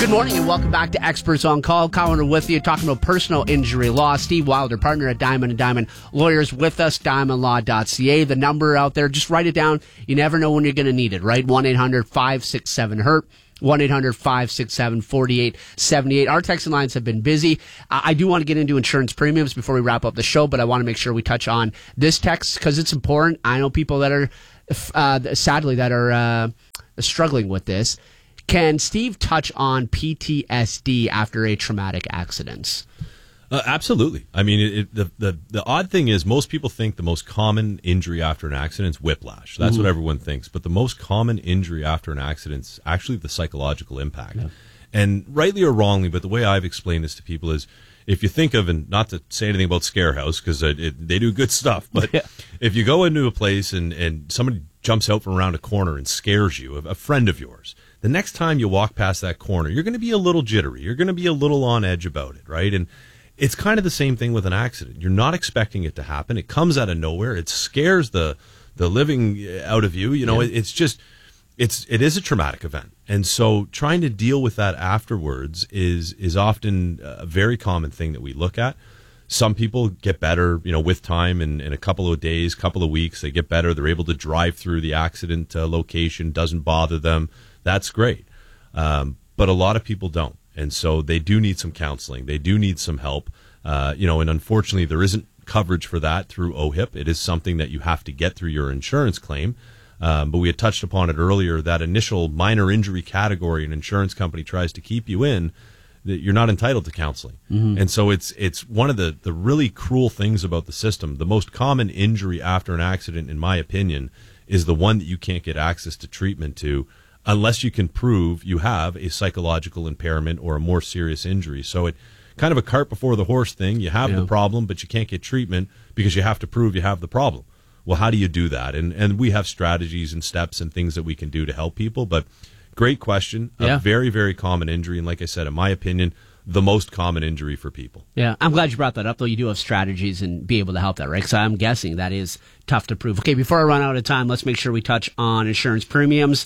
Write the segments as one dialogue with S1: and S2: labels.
S1: Good morning and welcome back to Experts on Call. Colin with you, talking about personal injury law. Steve Wilder, partner at Diamond & Diamond Lawyers, with us, diamondlaw.ca. The number out there, just write it down. You never know when you're going to need it, right? 1-800-567-HURT. 1-800-567-4878. Our texting lines have been busy. I do want to get into insurance premiums before we wrap up the show, but I want to make sure we touch on this text because it's important. I know people that are, sadly, that are struggling with this. Can Steve touch on PTSD after a traumatic accident?
S2: Absolutely. I mean, the odd thing is most people think the most common injury after an accident is whiplash. That's what everyone thinks. But the most common injury after an accident is actually the psychological impact. Yeah. And rightly or wrongly, but the way I've explained this to people is if you think of, and not to say anything about Scarehouse because they do good stuff, but if you go into a place and somebody jumps out from around a corner and scares you, a friend of yours, the next time you walk past that corner, you're going to be a little jittery. You're going to be a little on edge about it, right? And it's kind of the same thing with an accident. You're not expecting it to happen. It comes out of nowhere. It scares the living out of you. You know, it is a traumatic event. And so trying to deal with that afterwards is often a very common thing that we look at. Some people get better, you know, with time and in a couple of days, couple of weeks, they get better. They're able to drive through the accident location, doesn't bother them. That's great. But a lot of people don't. And so they do need some counseling. They do need some help. And unfortunately, there isn't coverage for that through OHIP. It is something that you have to get through your insurance claim. But we had touched upon it earlier, that initial minor injury category an insurance company tries to keep you in, that you're not entitled to counseling. And so it's one of the really cruel things about the system. The most common injury after an accident, in my opinion, is the one that you can't get access to treatment to unless you can prove you have a psychological impairment or a more serious injury. So it kind of a cart before the horse thing. You have the problem, but you can't get treatment because you have to prove you have the problem. Well, how do you do that? And we have strategies and steps and things that we can do to help people. But great question. A very, very common injury. And like I said, in my opinion, the most common injury for people. Yeah, I'm glad you brought that up, though. You do have strategies and be able to help that, right? Because I'm guessing that is tough to prove. Okay, before I run out of time, let's make sure we touch on insurance premiums.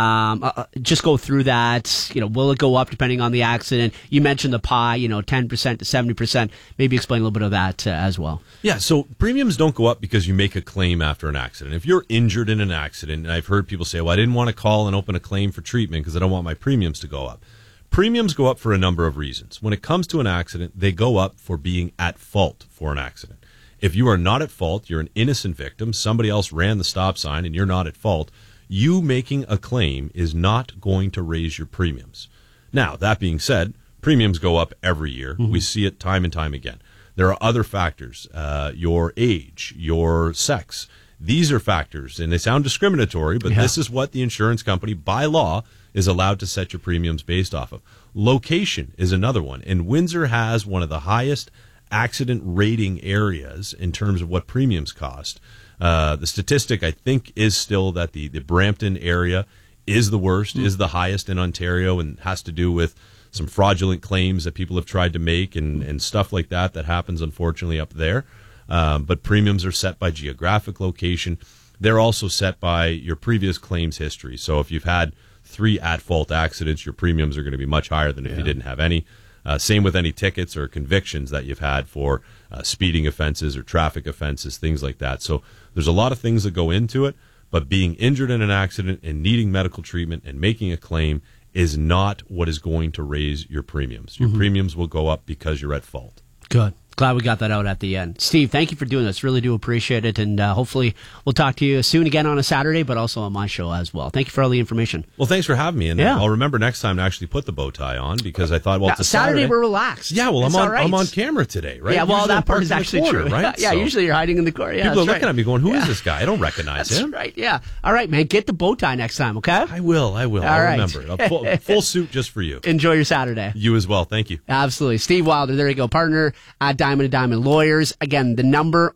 S2: Just go through that. You know, will it go up depending on the accident? You mentioned the pie, 10% to 70%. Maybe explain a little bit of that as well. Yeah, so premiums don't go up because you make a claim after an accident. If you're injured in an accident, and I've heard people say, well, I didn't want to call and open a claim for treatment because I don't want my premiums to go up. Premiums go up for a number of reasons. When it comes to an accident, they go up for being at fault for an accident. If you are not at fault, you're an innocent victim, somebody else ran the stop sign and you're not at fault, you making a claim is not going to raise your premiums. Now, that being said, premiums go up every year. We see it time and time again. There are other factors, your age, your sex. These are factors, and they sound discriminatory, but this is what the insurance company, by law, is allowed to set your premiums based off of. Location is another one, and Windsor has one of the highest accident rating areas in terms of what premiums cost. The statistic, I think, is still that the Brampton area is the worst, is the highest in Ontario, and has to do with some fraudulent claims that people have tried to make and stuff like that happens, unfortunately, up there. But premiums are set by geographic location. They're also set by your previous claims history. So if you've had 3 at-fault accidents, your premiums are going to be much higher than if you didn't have any. Same with any tickets or convictions that you've had for speeding offenses or traffic offenses, things like that. So there's a lot of things that go into it, but being injured in an accident and needing medical treatment and making a claim is not what is going to raise your premiums. Your premiums will go up because you're at fault. Good. Glad we got that out at the end. Steve, thank you for doing this. Really do appreciate it. And hopefully we'll talk to you soon again on a Saturday, but also on my show as well. Thank you for all the information. Well, thanks for having me. And I'll remember next time to actually put the bow tie on because I thought, well, it's a Saturday. We're relaxed. Yeah, well, I'm on camera today, right? Yeah, well, usually that part is actually corner, true. Right? Yeah, so usually you're hiding in the corner. Yeah, people are looking at me going, who is this guy? I don't recognize him. That's right, yeah. All right, man, get the bow tie next time, okay? I will. I'll remember. A full suit just for you. Enjoy your Saturday. You as well. Thank you. Absolutely. Steve Wilder, there you go, partner at Diamond & Diamond Lawyers. Again, the number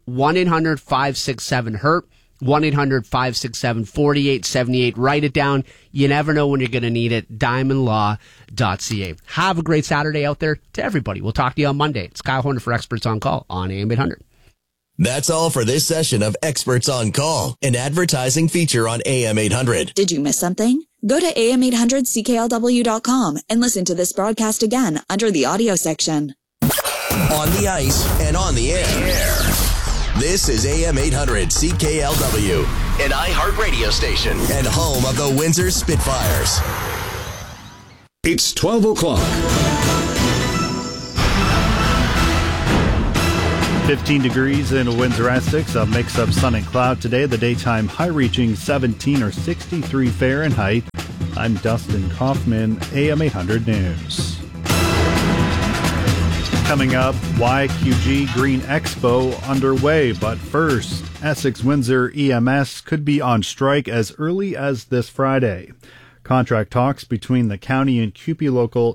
S2: 1-800-567-HURT, 1-800-567-4878. Write it down. You never know when you're going to need it. diamondlaw.ca. Have a great Saturday out there to everybody. We'll talk to you on Monday. It's Kyle Horner for Experts on Call on AM 800.
S3: That's all for this session of Experts on Call, an advertising feature on AM 800.
S4: Did you miss something? Go to am800CKLW.com and listen to this broadcast again under the audio section.
S3: On the ice and on the air. This is AM 800 CKLW, an iHeart radio station and home of the Windsor Spitfires.
S5: It's 12 o'clock.
S6: 15 degrees in Windsor-Essex, a mix of sun and cloud today. The daytime high reaching 17 or 63 Fahrenheit. I'm Dustin Kaufman, AM 800 News. Coming up, YQG Green Expo underway, but first, Essex-Windsor EMS could be on strike as early as this Friday. Contract talks between the county and CUPE Local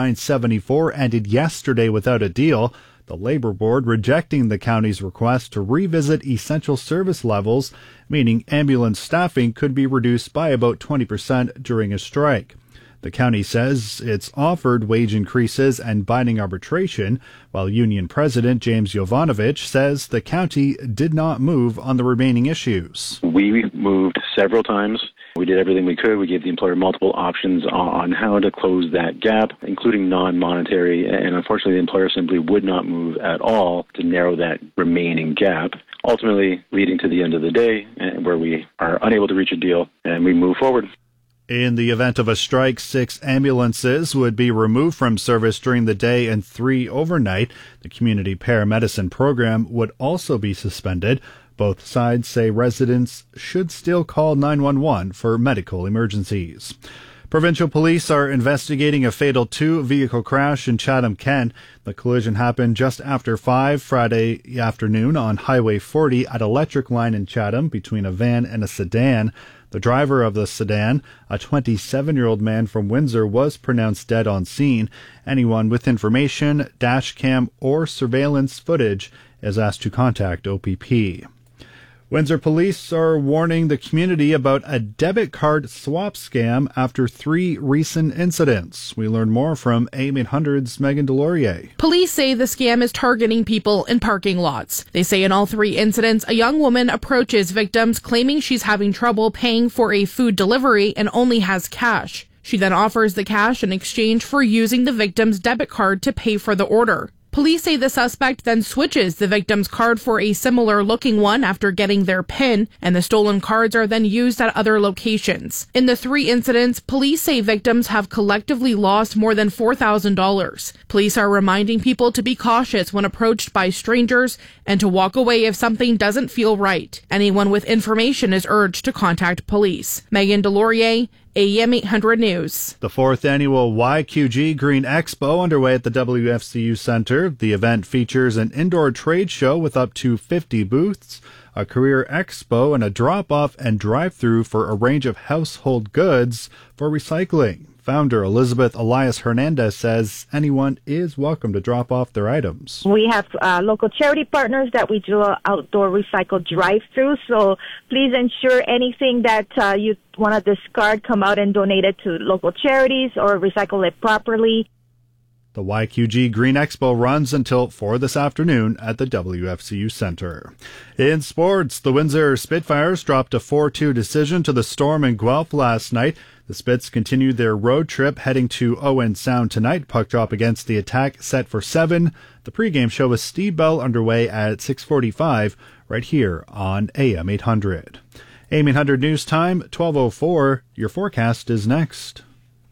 S6: 2974 ended yesterday without a deal, the Labor Board rejecting the county's request to revisit essential service levels, meaning ambulance staffing could be reduced by about 20% during a strike. The county says it's offered wage increases and binding arbitration, while Union President James Jovanovic says the county did not move on the remaining issues.
S7: We moved several times. We did everything we could. We gave the employer multiple options on how to close that gap, including non-monetary, and unfortunately the employer simply would not move at all to narrow that remaining gap, ultimately leading to the end of the day where we are unable to reach a deal and we move forward.
S6: In the event of a strike, 6 ambulances would be removed from service during the day and 3 overnight. The community paramedicine program would also be suspended. Both sides say residents should still call 911 for medical emergencies. Provincial police are investigating a fatal 2-vehicle crash in Chatham-Kent. The collision happened just after 5 Friday afternoon on Highway 40 at Electric Line in Chatham between a van and a sedan. The driver of the sedan, a 27-year-old man from Windsor, was pronounced dead on scene. Anyone with information, dash cam, or surveillance footage is asked to contact OPP. Windsor police are warning the community about a debit card swap scam after 3 recent incidents. We learn more from AM 800's Megan Delorier.
S8: Police say the scam is targeting people in parking lots. They say in all 3 incidents, a young woman approaches victims claiming she's having trouble paying for a food delivery and only has cash. She then offers the cash in exchange for using the victim's debit card to pay for the order. Police say the suspect then switches the victim's card for a similar-looking one after getting their PIN, and the stolen cards are then used at other locations. In the 3 incidents, police say victims have collectively lost more than $4,000. Police are reminding people to be cautious when approached by strangers and to walk away if something doesn't feel right. Anyone with information is urged to contact police. Megan Delorier, AM 800 News.
S6: The 4th annual YQG Green Expo underway at the WFCU Center. The event features an indoor trade show with up to 50 booths, a career expo, and a drop-off and drive-through for a range of household goods for recycling. Founder Elizabeth Elias Hernandez says anyone is welcome to drop off their items.
S9: We have local charity partners that we do an outdoor recycle drive-through, so please ensure anything that you want to discard, come out and donate it to local charities or recycle it properly.
S6: The YQG Green Expo runs until 4 this afternoon at the WFCU Center. In sports, the Windsor Spitfires dropped a 4-2 decision to the Storm in Guelph last night. The Spits continued their road trip heading to Owen Sound tonight. Puck drop against the Attack set for 7. The pregame show with Steve Bell underway at 6:45 right here on AM 800. AM 800 News Time, 12:04. Your forecast is next.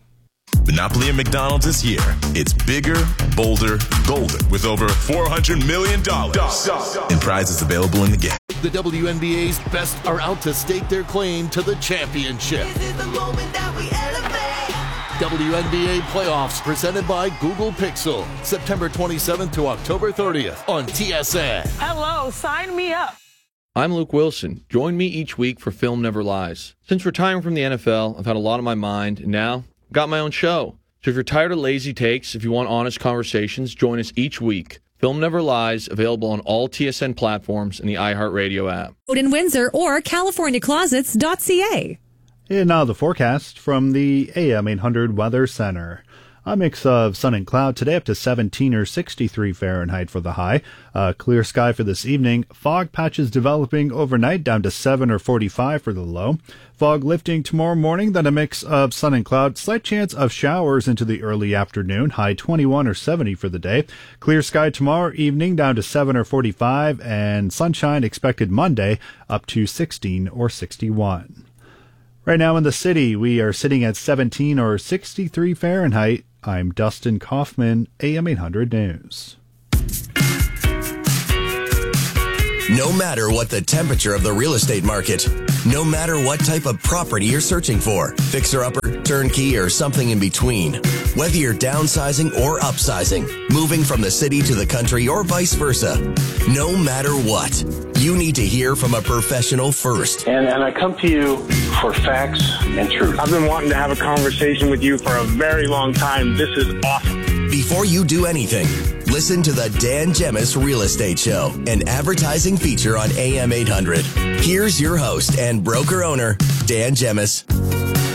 S10: Monopoly at McDonald's is here. It's bigger, bolder, golden, with over $400 million in prizes available in the game.
S11: The WNBA's best are out to stake their claim to the championship.
S12: This is the moment that we elevate.
S11: WNBA playoffs presented by Google Pixel. September 27th to October 30th on TSN.
S13: Hello, sign me up.
S14: I'm Luke Wilson. Join me each week for Film Never Lies. Since retiring from the NFL, I've had a lot on my mind, and now got my own show. So if you're tired of lazy takes, if you want honest conversations, join us each week. Film Never Lies, available on all TSN platforms and the iHeartRadio app.
S15: In Windsor or CaliforniaClosets.ca.
S6: And now the forecast from the AM 800 Weather Center. A mix of sun and cloud today, up to 17 or 63 Fahrenheit for the high. Clear sky for this evening. Fog patches developing overnight, down to 7 or 45 for the low. Fog lifting tomorrow morning, then a mix of sun and cloud. Slight chance of showers into the early afternoon. High 21 or 70 for the day. Clear sky tomorrow evening, down to 7 or 45. And sunshine expected Monday, up to 16 or 61. Right now in the city, we are sitting at 17 or 63 Fahrenheit. I'm Dustin Kaufman, AM 800 News.
S3: No matter what the temperature of the real estate market, no matter what type of property you're searching for, fixer-upper, turnkey, or something in between, whether you're downsizing or upsizing, moving from the city to the country, or vice versa, no matter what, you need to hear from a professional first.
S15: And I come to you for facts and truth. I've been wanting to have a conversation with you for a very long time. This is awesome.
S3: Before you do anything, listen to the Dan Gemis Real Estate Show, an advertising feature on AM 800. Here's your host and broker owner, Dan Gemis.